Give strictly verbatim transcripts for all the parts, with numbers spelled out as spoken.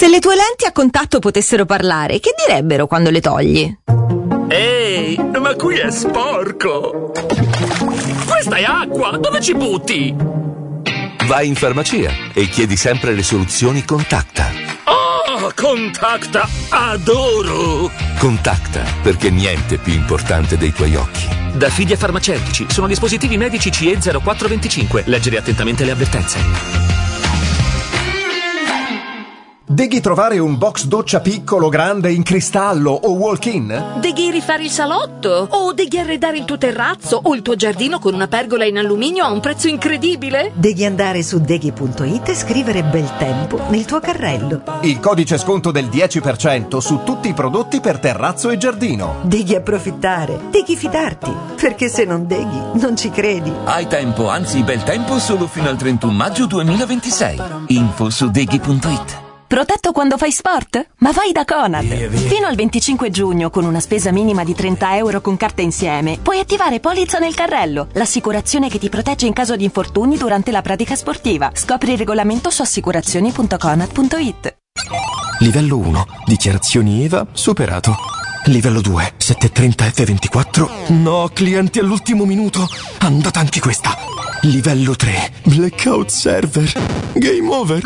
Se le tue lenti a contatto potessero parlare, che direbbero quando le togli? Ehi, ma qui è sporco! Questa è acqua! Dove ci butti? Vai in farmacia e chiedi sempre le soluzioni Contacta. Oh, Contacta! Adoro! Contacta, perché niente è più importante dei tuoi occhi. Da Fidia Farmaceutici sono dispositivi medici C E zero quattro venticinque. Leggere attentamente le avvertenze. Deghi trovare un box doccia piccolo, grande, in cristallo o walk-in? Deghi rifare il salotto? O deghi arredare il tuo terrazzo o il tuo giardino con una pergola in alluminio a un prezzo incredibile? Deghi andare su deghi punto it e scrivere bel tempo nel tuo carrello. Il codice sconto del dieci per cento su tutti i prodotti per terrazzo e giardino. Deghi approfittare, deghi fidarti, perché se non deghi non ci credi. Hai tempo, anzi bel tempo, solo fino al trentuno maggio duemilaventisei. Info su deghi punto it. Protetto quando fai sport? Ma vai da Conad! Fino al venticinque giugno, con una spesa minima di trenta euro con carta insieme, puoi attivare Polizza nel carrello, l'assicurazione che ti protegge in caso di infortuni durante la pratica sportiva. Scopri il regolamento su assicurazioni punto conad punto it. Livello uno. Dichiarazioni E V A superato. Livello due. settecentotrenta effe ventiquattro. No, clienti all'ultimo minuto. Andata anche questa. Livello tre. Blackout server. Game over.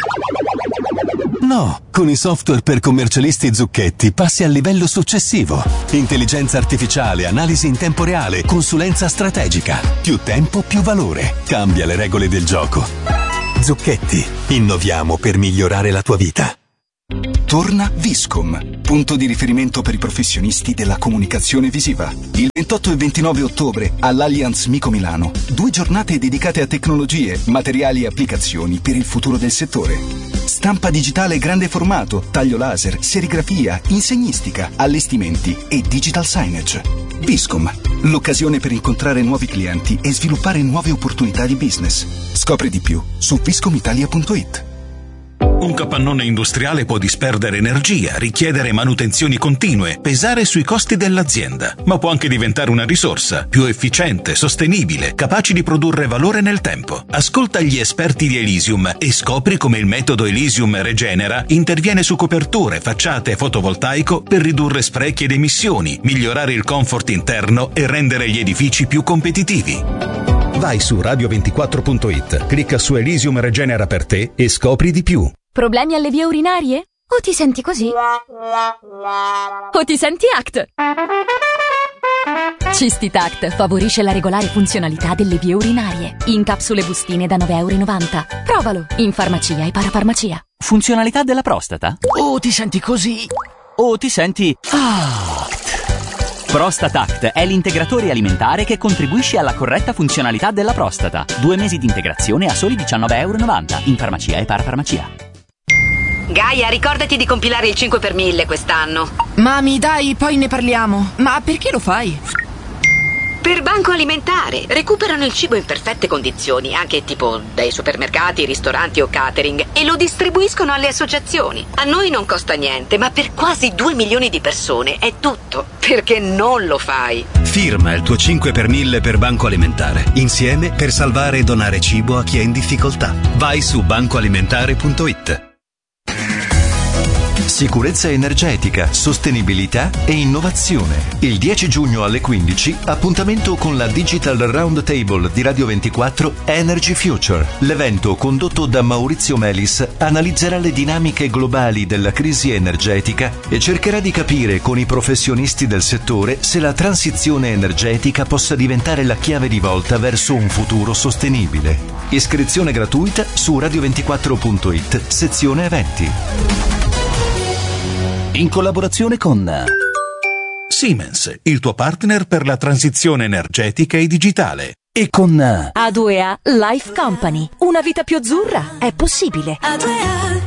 No, con i software per commercialisti Zucchetti passi al livello successivo. Intelligenza artificiale, analisi in tempo reale, consulenza strategica. Più tempo, più valore. Cambia le regole del gioco. Zucchetti, innoviamo per migliorare la tua vita. Torna Viscom, punto di riferimento per i professionisti della comunicazione visiva. Il ventotto e ventinove ottobre all'Allianz Mico Milano. Due giornate dedicate a tecnologie, materiali e applicazioni per il futuro del settore. Stampa digitale grande formato, taglio laser, serigrafia, insegnistica, allestimenti e digital signage. Viscom, l'occasione per incontrare nuovi clienti e sviluppare nuove opportunità di business. Scopri di più su viscomitalia punto it. Un capannone industriale può disperdere energia, richiedere manutenzioni continue, pesare sui costi dell'azienda, ma può anche diventare una risorsa più efficiente, sostenibile, capace di produrre valore nel tempo. Ascolta gli esperti di Elysium e scopri come il metodo Elysium Regenera interviene su coperture, facciate e fotovoltaico per ridurre sprechi ed emissioni, migliorare il comfort interno e rendere gli edifici più competitivi. Vai su radio ventiquattro punto it, clicca su Elysium Regenera per te e scopri di più. Problemi alle vie urinarie? O ti senti così? O ti senti A C T? Cistitact favorisce la regolare funzionalità delle vie urinarie. In capsule bustine da nove e novanta euro. Provalo in farmacia e parafarmacia. Funzionalità della prostata? O ti senti così? O ti senti A C T? Prostatact è l'integratore alimentare che contribuisce alla corretta funzionalità della prostata. Due mesi di integrazione a soli diciannove e novanta euro in farmacia e parafarmacia. Gaia, ricordati di compilare il cinque per mille quest'anno. Mami, dai, poi ne parliamo. Ma perché lo fai? Per Banco Alimentare. Recuperano il cibo in perfette condizioni, anche tipo dai supermercati, ristoranti o catering, e lo distribuiscono alle associazioni. A noi non costa niente, ma per quasi due milioni di persone è tutto. Perché non lo fai? Firma il tuo cinque per mille per Banco Alimentare. Insieme per salvare e donare cibo a chi è in difficoltà. Vai su banco alimentare punto it. Sicurezza energetica, sostenibilità e innovazione. Il dieci giugno alle quindici, appuntamento con la Digital Roundtable di Radio ventiquattro Energy Future. L'evento, condotto da Maurizio Melis, analizzerà le dinamiche globali della crisi energetica e cercherà di capire con i professionisti del settore se la transizione energetica possa diventare la chiave di volta verso un futuro sostenibile. Iscrizione gratuita su radio ventiquattro punto it, sezione eventi. In collaborazione con Siemens, il tuo partner per la transizione energetica e digitale. E con A due A Life Company. Una vita più azzurra è possibile. A due A.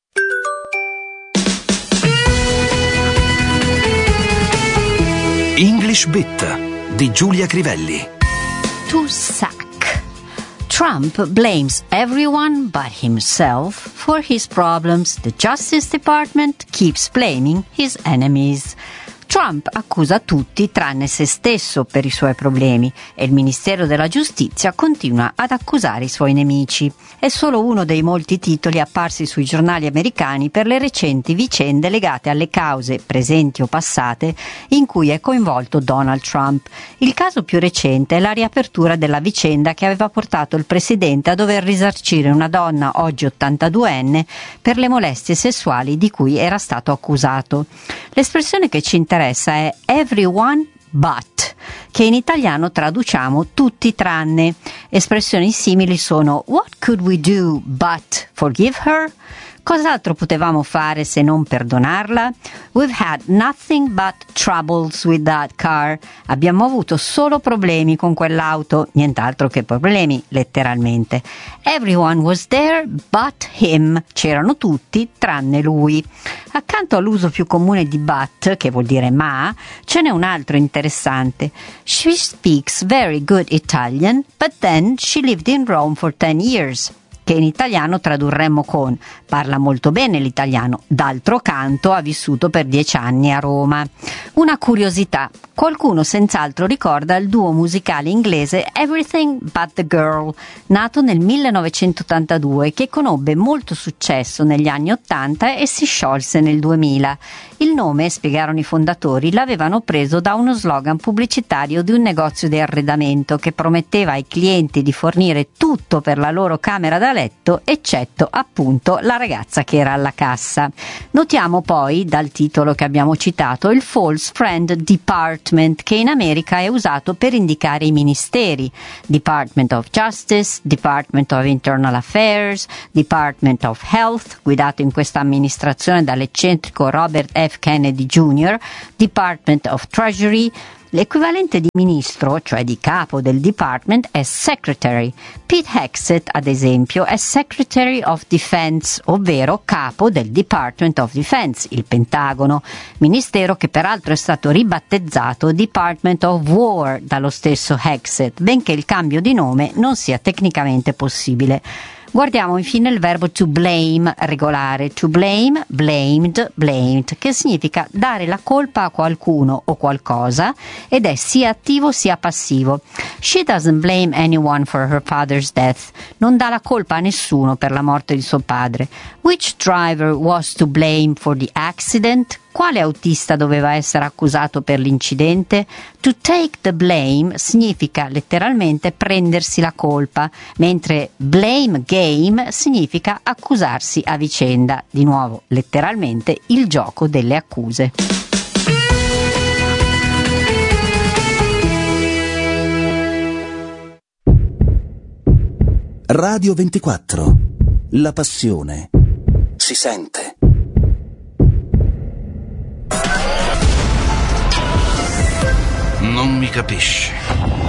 English Bit di Giulia Crivelli. To sack. Trump blames everyone but himself for his problems. The Justice Department keeps blaming his enemies. Trump accusa tutti tranne se stesso per i suoi problemi e il Ministero della Giustizia continua ad accusare i suoi nemici. È solo uno dei molti titoli apparsi sui giornali americani per le recenti vicende legate alle cause, presenti o passate, in cui è coinvolto Donald Trump. Il caso più recente è la riapertura della vicenda che aveva portato il presidente a dover risarcire una donna, oggi ottantaduenne, per le molestie sessuali di cui era stato accusato. L'espressione che ci interessa è everyone but, che in italiano traduciamo tutti tranne. Espressioni simili sono what could we do but forgive her? Cos'altro potevamo fare se non perdonarla? We've had nothing but troubles with that car. Abbiamo avuto solo problemi con quell'auto, nient'altro che problemi, letteralmente. Everyone was there but him. C'erano tutti tranne lui. Accanto all'uso più comune di but, che vuol dire ma, ce n'è un altro interessante. She speaks very good Italian, but then she lived in Rome for ten years. Che in italiano tradurremmo con parla molto bene l'italiano, d'altro canto ha vissuto per dieci anni a Roma. Una curiosità, qualcuno senz'altro ricorda il duo musicale inglese Everything But the Girl, nato nel millenovecentottantadue, che conobbe molto successo negli anni ottanta e si sciolse nel duemila. Il nome, spiegarono i fondatori, l'avevano preso da uno slogan pubblicitario di un negozio di arredamento che prometteva ai clienti di fornire tutto per la loro camera da letto, eccetto appunto la ragazza che era alla cassa. Notiamo poi, dal titolo che abbiamo citato, il false friend department, che in America è usato per indicare i ministeri: Department of Justice, Department of Internal Affairs, Department of Health, guidato in questa amministrazione dall'eccentrico Robert F. Kennedy Junior, Department of Treasury. L'equivalente di ministro, cioè di capo del department, è secretary. Pete Hegseth, ad esempio, è Secretary of Defense, ovvero capo del Department of Defense, il Pentagono, ministero che peraltro è stato ribattezzato Department of War dallo stesso Hegseth, benché il cambio di nome non sia tecnicamente possibile. Guardiamo infine il verbo to blame regolare, to blame, blamed, blamed, che significa dare la colpa a qualcuno o qualcosa ed è sia attivo sia passivo. She doesn't blame anyone for her father's death. Non dà la colpa a nessuno per la morte di suo padre. Which driver was to blame for the accident? Quale autista doveva essere accusato per l'incidente? To take the blame significa letteralmente prendersi la colpa, mentre blame game significa accusarsi a vicenda. Di nuovo, letteralmente, il gioco delle accuse. Radio ventiquattro. La passione si sente. Non mi capisci.